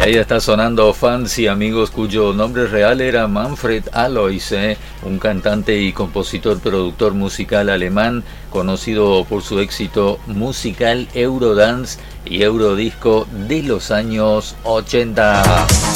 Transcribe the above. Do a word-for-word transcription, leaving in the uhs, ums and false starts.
Ahí está sonando Fans y Amigos, cuyo nombre real era Manfred Alois, ¿eh? Un cantante y compositor productor musical alemán conocido por su éxito musical Eurodance y Eurodisco de los años ochenta.